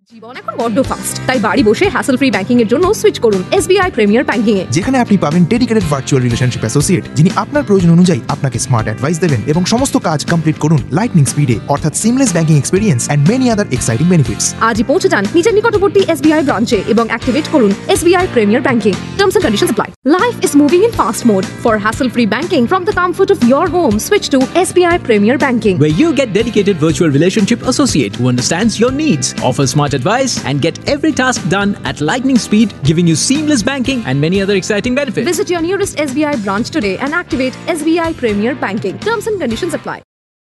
জীবন এখন বড্ড ফাস্ট, তাই বাড়ি বসে হ্যাসেল ফ্রি ব্যাংকিং এর জন্য সুইচ করুন SBI প্রিমিয়ার ব্যাংকিং এ, যেখানে আপনি পাবেন ডেডিকেটেড ভার্চুয়াল রিলেশনশিপ অ্যাসোসিয়েট যিনি আপনার প্রয়োজন অনুযায়ী আপনাকে স্মার্ট অ্যাডভাইস দেবেন এবং সমস্ত কাজ কমপ্লিট করুন লাইটনিং স্পিডে, অর্থাৎ seamless banking experience and many other exciting benefits. আজই পৌঁছে যান নিজের নিকটবর্তী SBI ব্রাঞ্চে এবং অ্যাক্টিভেট করুন SBI premier banking. Terms and conditions apply. Life is moving in fast mode. For hassle-free banking from the comfort of your home, switch to SBI Premier Banking, where you get dedicated virtual relationship associate who understands your needs, offers smart advice, and get every task done at lightning speed, giving you seamless banking and many other exciting benefits. Visit your nearest SBI branch today and activate SBI Premier Banking. Terms and conditions apply.